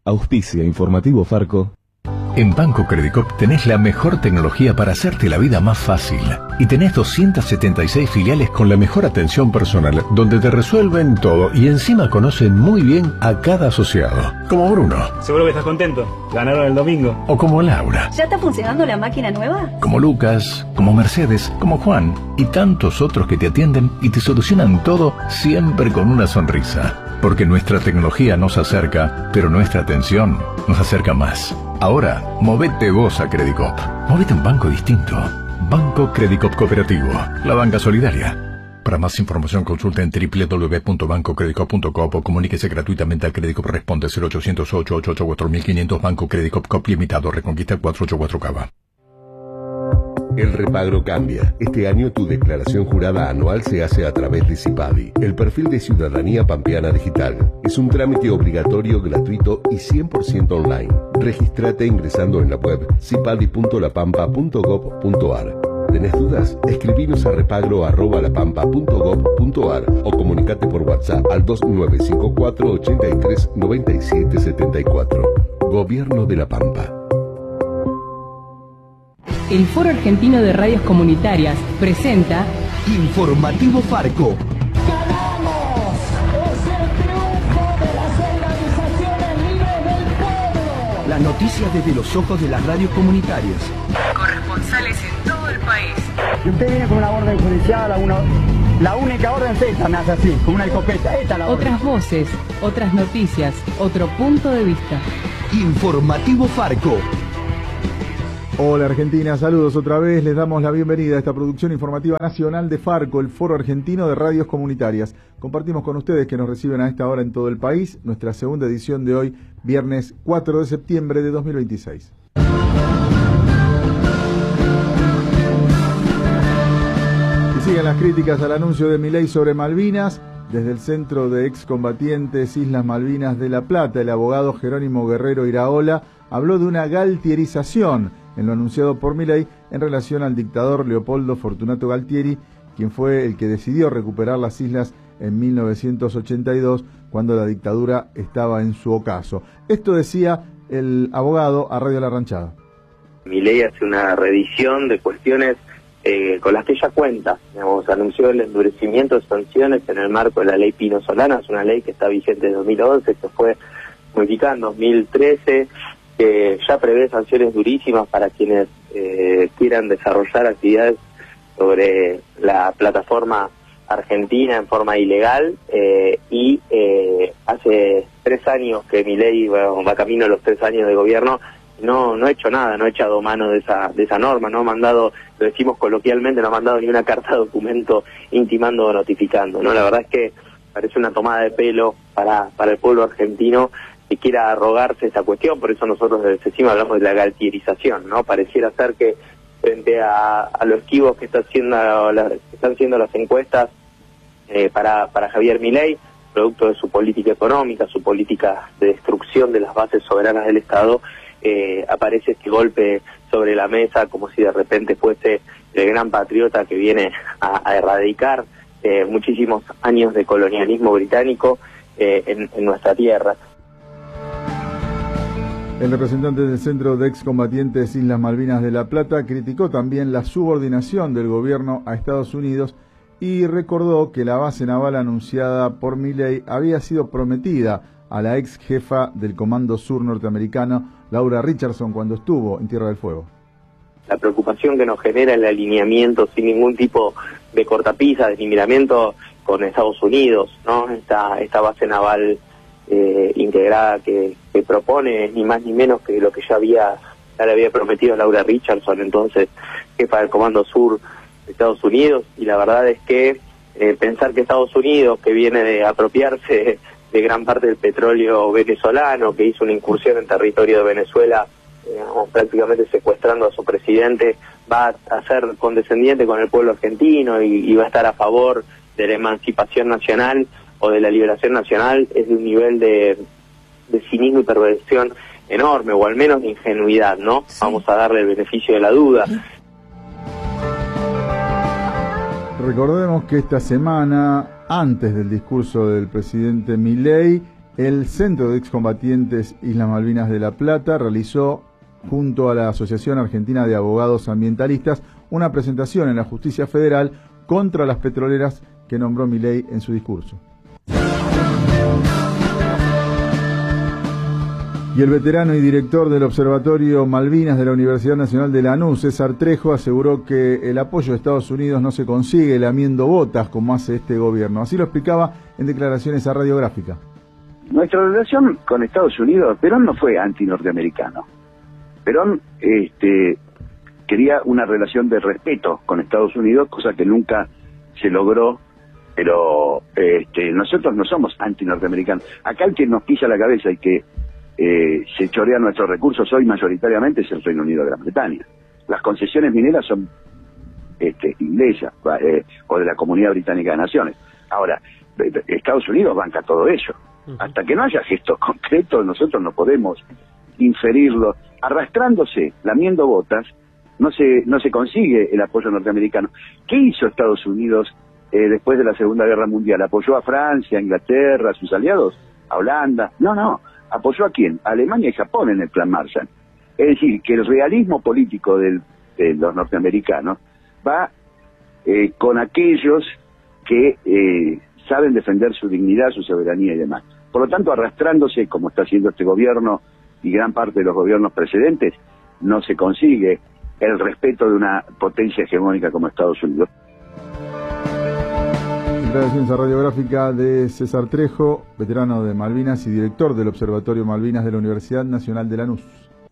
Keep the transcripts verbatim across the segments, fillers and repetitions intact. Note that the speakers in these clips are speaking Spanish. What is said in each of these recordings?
Auspicia Informativo Farco. En Banco Credicop tenés la mejor tecnología para hacerte la vida más fácil. Y tenés doscientas setenta y seis filiales con la mejor atención personal, donde te resuelven todo y encima conocen muy bien a cada asociado. Como Bruno. Seguro que estás contento. Ganaron el domingo. O como Laura. ¿Ya está funcionando la máquina nueva? Como Lucas, como Mercedes, como Juan y tantos otros que te atienden y te solucionan todo siempre con una sonrisa. Porque nuestra tecnología nos acerca, pero nuestra atención nos acerca más. Ahora, movete vos a Credicop. Movete a un banco distinto. Banco Credicop Cooperativo. La banca solidaria. Para más información consulta en doble u doble u doble u punto banco credicop punto com o comuníquese gratuitamente al Credicop Responde cero ochocientos ocho ochenta y ocho cuatro mil quinientos Banco Credicop Cop Limitado Reconquista cuatrocientos ochenta y cuatro Cava. El repagro cambia. Este año tu declaración jurada anual se hace a través de CIPADI, el perfil de Ciudadanía Pampeana Digital. Es un trámite obligatorio, gratuito y cien por ciento online. Regístrate ingresando en la web cipadi punto la pampa punto gob punto ar. ¿Tenés dudas? Escribinos a repagro arroba lapampa punto gob punto ar o comunicate por WhatsApp al dos nueve cinco cuatro ochenta y tres noventa y siete setenta y cuatro. Gobierno de la Pampa. El Foro Argentino de Radios Comunitarias presenta Informativo Farco. ¡Ganamos! ¡Es el triunfo de las organizaciones libres del pueblo! Las noticias desde los ojos de las radios comunitarias. Corresponsales en todo el país. Y usted viene con una orden judicial, una, la única orden es esta, me hace así, con una escopeta. Esta es la orden. Otras voces, otras noticias, otro punto de vista. Informativo Farco. Hola Argentina, saludos otra vez, les damos la bienvenida a esta producción informativa nacional de Farco, el Foro Argentino de Radios Comunitarias. Compartimos con ustedes que nos reciben a esta hora en todo el país, nuestra segunda edición de hoy, viernes cuatro de septiembre de dos mil veintiséis. Y siguen las críticas al anuncio de Milei sobre Malvinas. Desde el Centro de Excombatientes Islas Malvinas de La Plata, el abogado Jerónimo Guerrero Iraola habló de una galtierización en lo anunciado por Milei en relación al dictador Leopoldo Fortunato Galtieri, quien fue el que decidió recuperar las islas en mil novecientos ochenta y dos, cuando la dictadura estaba en su ocaso. Esto decía el abogado a Radio La Ranchada. Milei hace una revisión de cuestiones eh, con las que ella cuenta. Digamos, anunció el endurecimiento de sanciones en el marco de la ley Pino Solana, es una ley que está vigente desde dos mil once, que fue modificada en dos mil trece, que ya prevé sanciones durísimas para quienes eh, quieran desarrollar actividades sobre la plataforma argentina en forma ilegal, eh, y eh, hace tres años que Milei bueno, va camino a los tres años de gobierno, no no ha hecho nada, no ha echado mano de esa de esa norma, no ha mandado, lo decimos coloquialmente, no ha mandado ni una carta de documento intimando o notificando, ¿no? La verdad es que parece una tomada de pelo para, para el pueblo argentino que quiera arrogarse esa cuestión, por eso nosotros desde CECIMA hablamos de la galtierización, ¿no? Pareciera ser que frente a, a los esquivos que, está haciendo la, que están haciendo las encuestas eh, para, para Javier Milei, producto de su política económica, su política de destrucción de las bases soberanas del Estado, eh, aparece este golpe sobre la mesa como si de repente fuese el gran patriota que viene a, a erradicar eh, muchísimos años de colonialismo británico eh, en, en nuestra tierra. El representante del Centro de Excombatientes Islas Malvinas de La Plata criticó también la subordinación del gobierno a Estados Unidos y recordó que la base naval anunciada por Milei había sido prometida a la ex jefa del Comando Sur norteamericano, Laura Richardson, cuando estuvo en Tierra del Fuego. La preocupación que nos genera el alineamiento sin ningún tipo de cortapisa, de miramiento con Estados Unidos, ¿no? Esta, esta base naval Eh, integrada que, que propone ni más ni menos que lo que ya había ya le había prometido Laura Richardson, entonces jefa del Comando Sur de Estados Unidos, y la verdad es que eh, pensar que Estados Unidos, que viene de apropiarse de gran parte del petróleo venezolano, que hizo una incursión en territorio de Venezuela, eh, prácticamente secuestrando a su presidente, va a ser condescendiente con el pueblo argentino y, y va a estar a favor de la emancipación nacional o de la liberación nacional, es de un nivel de, de cinismo y perversión enorme, o al menos de ingenuidad, ¿no? Sí. Vamos a darle el beneficio de la duda. Recordemos que esta semana, antes del discurso del presidente Milei, El Centro de Excombatientes Islas Malvinas de la Plata realizó, junto a la Asociación Argentina de Abogados Ambientalistas, una presentación en la Justicia Federal contra las petroleras que nombró Milei en su discurso. Y el veterano y director del Observatorio Malvinas de la Universidad Nacional de Lanús, César Trejo, aseguró que el apoyo de Estados Unidos no se consigue lamiendo botas como hace este gobierno. Así lo explicaba en declaraciones a Radiográfica. Nuestra relación con Estados Unidos, Perón no fue anti-norteamericano. Perón este, quería una relación de respeto con Estados Unidos, cosa que nunca se logró, pero este, nosotros no somos anti-norteamericanos. Acá el que nos pisa la cabeza y que eh, se chorea nuestros recursos hoy mayoritariamente es el Reino Unido de Gran Bretaña. Las concesiones mineras son este, inglesas eh, o de la Comunidad Británica de Naciones. Ahora, Estados Unidos banca todo ello. Hasta que no haya gestos concretos, nosotros no podemos inferirlo. Arrastrándose, lamiendo botas, no se no se consigue el apoyo norteamericano. ¿Qué hizo Estados Unidos eh, después de la Segunda Guerra Mundial? ¿Apoyó a Francia, a Inglaterra, a sus aliados? ¿A Holanda? No, no. ¿Apoyó a quién? A Alemania y Japón en el Plan Marshall. Es decir, que el realismo político del, de los norteamericanos va eh, con aquellos que eh, saben defender su dignidad, su soberanía y demás. Por lo tanto, arrastrándose, como está haciendo este gobierno y gran parte de los gobiernos precedentes, no se consigue el respeto de una potencia hegemónica como Estados Unidos. Declaraciones a Radiográfica de César Trejo, veterano de Malvinas y director del Observatorio Malvinas de la Universidad Nacional de Lanús.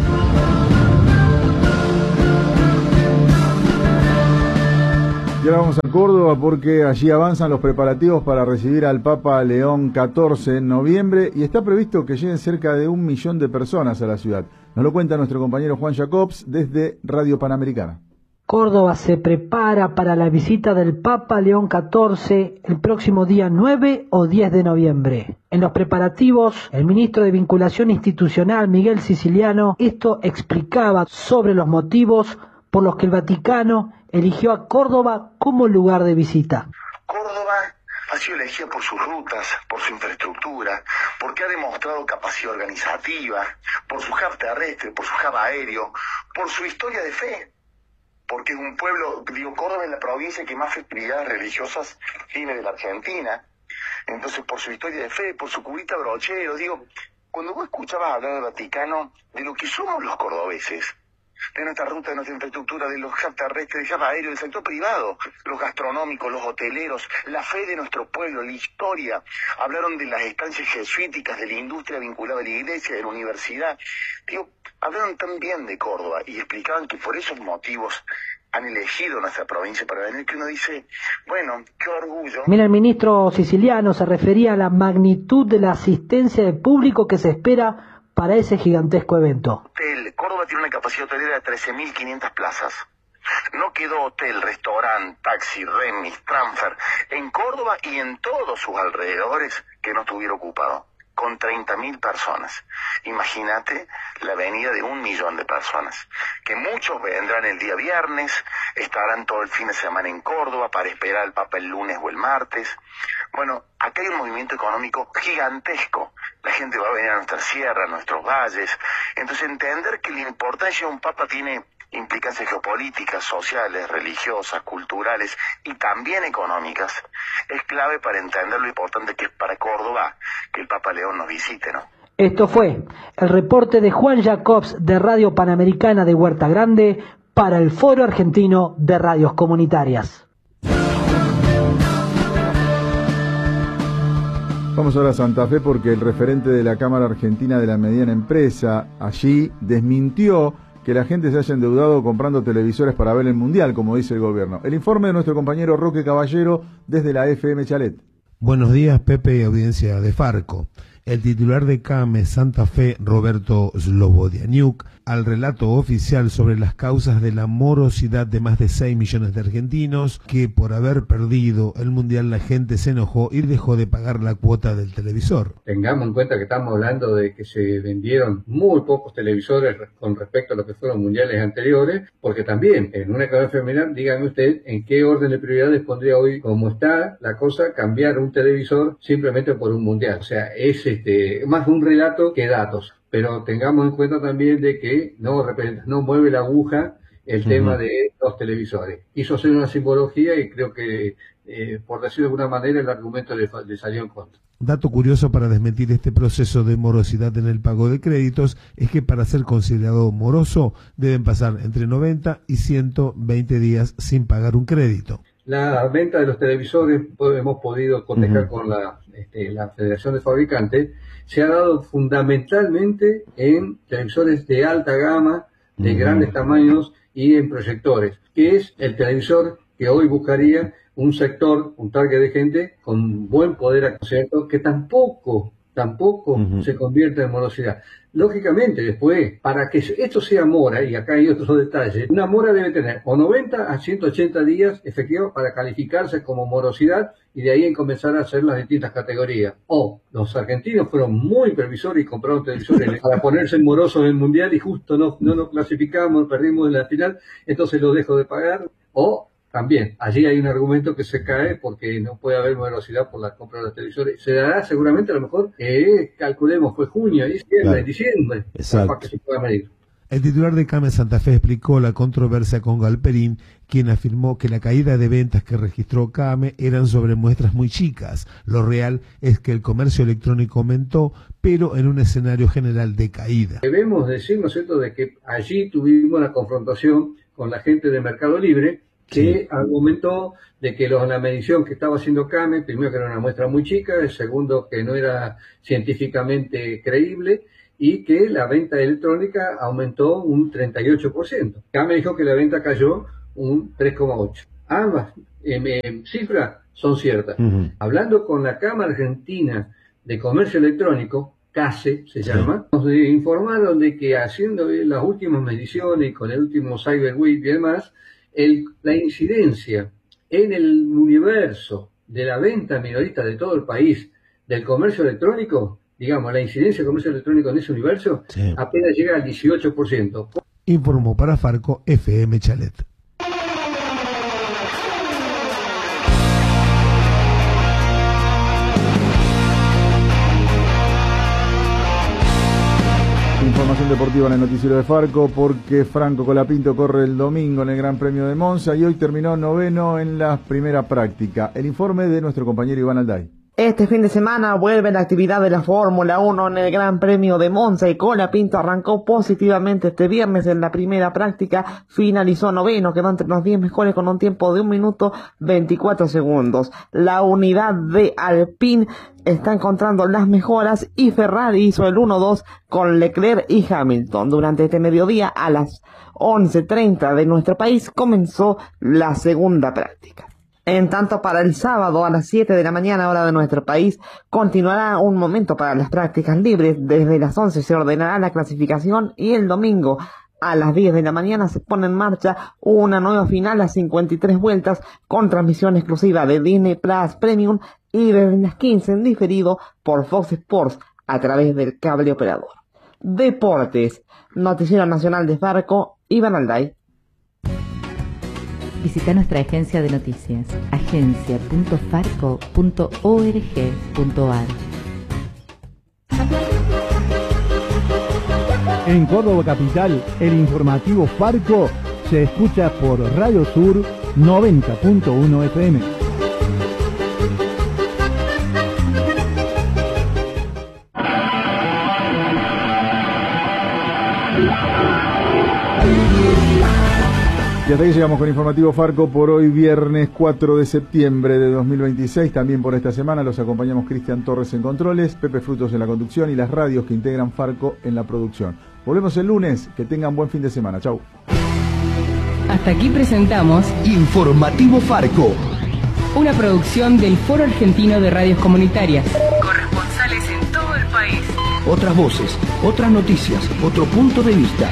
Y ahora vamos a Córdoba porque allí avanzan los preparativos para recibir al Papa León catorce en noviembre y está previsto que lleguen cerca de un millón de personas a la ciudad. Nos lo cuenta nuestro compañero Juan Jacobs desde Radio Panamericana. Córdoba se prepara para la visita del Papa León catorce el próximo día nueve o diez de noviembre. En los preparativos, el ministro de Vinculación Institucional, Miguel Siciliano, esto explicaba sobre los motivos por los que el Vaticano eligió a Córdoba como lugar de visita. Córdoba ha sido elegida por sus rutas, por su infraestructura, porque ha demostrado capacidad organizativa, por su hub terrestre, por su hub aéreo, por su historia de fe. Porque es un pueblo, digo, Córdoba es la provincia que más festividades religiosas tiene de la Argentina. Entonces, por su historia de fe, por su cubita brochero, digo, cuando vos escuchabas hablar del Vaticano, de lo que somos los cordobeses, de nuestra ruta, de nuestra infraestructura, de los hubs terrestres, de hub aéreo, del sector privado, los gastronómicos, los hoteleros, la fe de nuestro pueblo, la historia. Hablaron de las estancias jesuíticas, de la industria vinculada a la iglesia, de la universidad. Digo, hablaron tan bien de Córdoba y explicaban que por esos motivos han elegido nuestra provincia para venir, que uno dice, bueno, qué orgullo. Mira, el ministro Siciliano se refería a la magnitud de la asistencia de público que se espera para ese gigantesco evento. Hotel. Córdoba tiene una capacidad hotelera de trece mil quinientas plazas. No quedó hotel, restaurante, taxi, remis, transfer en Córdoba y en todos sus alrededores que no estuviera ocupado, con treinta mil personas. Imagínate la venida de un millón de personas, que muchos vendrán el día viernes, estarán todo el fin de semana en Córdoba para esperar al Papa el lunes o el martes. Bueno, acá hay un movimiento económico gigantesco. La gente va a venir a nuestras sierras, a nuestros valles. Entonces, entender que la importancia de un Papa tiene implicancias geopolíticas, sociales, religiosas, culturales y también económicas, es clave para entender lo importante que es para Córdoba que el Papa León nos visite, ¿no? Esto fue el reporte de Juan Jacobs de Radio Panamericana de Huerta Grande para el Foro Argentino de Radios Comunitarias. Vamos ahora a Santa Fe porque el referente de la Cámara Argentina de la Mediana Empresa allí desmintió que la gente se haya endeudado comprando televisores para ver el Mundial, como dice el gobierno. El informe de nuestro compañero Roque Caballero desde la F M Chalet. Buenos días, Pepe y audiencia de Farco. El titular de CAME Santa Fe, Roberto Slobodianiuk, al relato oficial sobre las causas de la morosidad de más de seis millones de argentinos, que por haber perdido el Mundial la gente se enojó y dejó de pagar la cuota del televisor. Tengamos en cuenta que estamos hablando de que se vendieron muy pocos televisores con respecto a lo que fueron mundiales anteriores, porque también en una cadena femenina, dígame usted, en qué orden de prioridades pondría hoy, como está la cosa, cambiar un televisor simplemente por un mundial. O sea, ese este, más un relato que datos. Pero tengamos en cuenta también de que no, no mueve la aguja el uh-huh. tema de los televisores. Quiso hacer una simbología y creo que, eh, por decirlo de alguna manera, el argumento le, le salió en contra. Dato curioso para desmentir este proceso de morosidad en el pago de créditos es que para ser considerado moroso deben pasar entre noventa y ciento veinte días sin pagar un crédito. La venta de los televisores, hemos podido cotejar uh-huh. con la, este, la Federación de Fabricantes, se ha dado fundamentalmente en televisores de alta gama, de uh-huh. grandes tamaños y en proyectores, que es el televisor que hoy buscaría un sector, un target de gente con buen poder adquisitivo, que tampoco, tampoco uh-huh. se convierta en morosidad. Lógicamente, después, para que esto sea mora, y acá hay otros detalles, una mora debe tener o noventa a ciento ochenta días efectivos para calificarse como morosidad y de ahí en comenzar a hacer las distintas categorías. O los argentinos fueron muy previsores y compraron televisores para ponerse morosos en el mundial y justo no, no nos clasificamos, perdimos en la final, entonces lo dejo de pagar. O también, allí hay un argumento que se cae porque no puede haber morosidad por la compra de los televisores. Se dará seguramente, a lo mejor, eh, calculemos, fue junio, diciembre, claro. diciembre, para que se pueda medir. El titular de CAME Santa Fe explicó la controversia con Galperín, quien afirmó que la caída de ventas que registró CAME eran sobre muestras muy chicas. Lo real es que el comercio electrónico aumentó, pero en un escenario general de caída. Debemos decir, ¿no es cierto?, de que allí tuvimos la confrontación con la gente de Mercado Libre, que sí. argumentó de que los, la medición que estaba haciendo CAME, primero que era una muestra muy chica, el segundo que no era científicamente creíble, y que la venta electrónica aumentó un treinta y ocho por ciento. CAME dijo que la venta cayó un tres coma ocho por ciento. Ambas eh, eh, cifras son ciertas. Uh-huh. Hablando con la Cámara Argentina de Comercio Electrónico, CASE se llama, sí. nos informaron de que haciendo las últimas mediciones con el último Cyber Week y demás, El, la incidencia en el universo de la venta minorista de todo el país del comercio electrónico, digamos, la incidencia del comercio electrónico en ese universo, sí. apenas llega al dieciocho por ciento. Informó para Farco F M Chalet. Información deportiva en el noticiero de Farco, porque Franco Colapinto corre el domingo en el Gran Premio de Monza y hoy terminó noveno en la primera práctica. El informe de nuestro compañero Iván Alday. Este fin de semana vuelve la actividad de la Fórmula uno en el Gran Premio de Monza y Colapinto arrancó positivamente este viernes en la primera práctica, finalizó noveno, quedó entre los diez mejores con un tiempo de un minuto veinticuatro segundos. La unidad de Alpine está encontrando las mejoras y Ferrari hizo el uno dos con Leclerc y Hamilton. Durante este mediodía a las once treinta de nuestro país comenzó la segunda práctica. En tanto, para el sábado a las siete de la mañana, hora de nuestro país, continuará un momento para las prácticas libres. Desde las once se ordenará la clasificación y el domingo a las diez de la mañana se pone en marcha una nueva final a cincuenta y tres vueltas con transmisión exclusiva de Disney Plus Premium y desde las quince en diferido por Fox Sports a través del cable operador. Deportes, Noticiero Nacional de Farco, Iván Alday. Visita nuestra agencia de noticias, agencia punto farco punto org punto ar. En Córdoba Capital, el informativo Farco se escucha por Radio Sur noventa punto uno F M. Y hasta aquí llegamos con Informativo Farco por hoy, viernes cuatro de septiembre de dos mil veintiséis. También por esta semana los acompañamos Cristian Torres en controles, Pepe Frutos en la conducción y las radios que integran Farco en la producción. Volvemos el lunes, que tengan buen fin de semana. Chau. Hasta aquí presentamos Informativo Farco, una producción del Foro Argentino de Radios Comunitarias. Corresponsales en todo el país. Otras voces, otras noticias, otro punto de vista.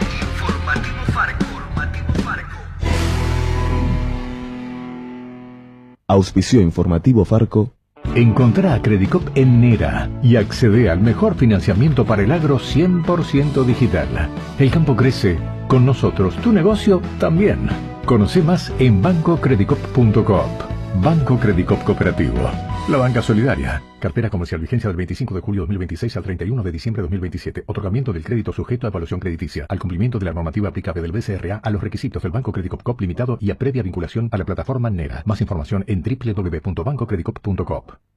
Auspició Informativo Farco. Encontrá a Credicop en Nera y accede al mejor financiamiento para el agro cien por ciento digital. El campo crece, con nosotros tu negocio también. Conoce más en banco credicop punto coop. Banco Credicop Cooperativo. La banca solidaria. Cartera comercial, vigencia del veinticinco de julio de dos mil veintiséis al treinta y uno de diciembre de dos mil veintisiete. Otorgamiento del crédito sujeto a evaluación crediticia, al cumplimiento de la normativa aplicable del B C R A a los requisitos del Banco Credicop Coop Limitado y a previa vinculación a la plataforma NERA. Más información en doble u doble u doble u punto banco credicop punto coop.